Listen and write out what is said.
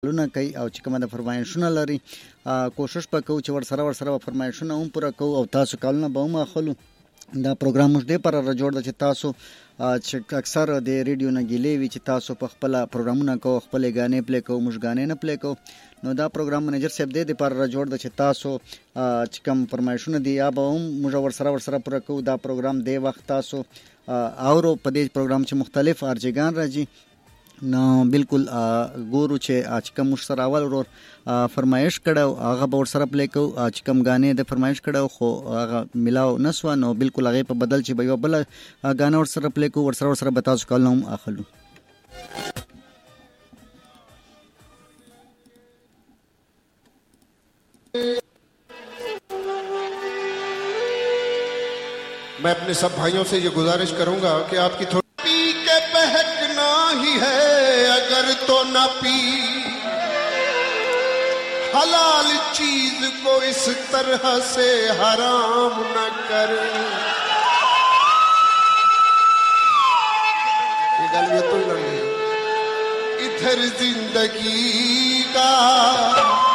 لونه کوي او چې کومه د فرمایشونه لري کوشش به کوو چې ورسره فرمایشونه هم پوره کوو او تاسو کالونه به هم اخلو. دا پروګرام موږ دې پر جوړ ده چې تاسو چې اکثر د ریډیو نه ګیلې وي چې تاسو په خپل پروګرامونه کوو، خپل غانې پلی کوو، موږ غانې نه پلی کوو. نو دا پروګرام منیجر صاحب دې پر جوړ ده چې تاسو چې کوم فرمایشونه دي یا به هم موږ ورسره پوره کوو. دا پروګرام دې وخت تاسو اورو په دې پروګرام چې مختلف ارجګان راځي. نو بالکل ګورو چې چې کوم مش سره اول ورور فرمایش کړو هغه به ورسره پلی کوو، چې کوم غانې د فرمایش کړو خو هغه ملاو نسو نو بالکل هغه په بدل چې به یو بل غانې ورسره پلی کوو، ورسره به تاسو کال هم اخلو. मैं अपने सब भाइयों से ये गुजारिश करूंगा कि आपकी थोड़ी पी के बहकना ही है अगर तो ना पी, हलाल चीज को इस तरह से हराम न कर. ये गल ये तो लग इधर जिंदगी का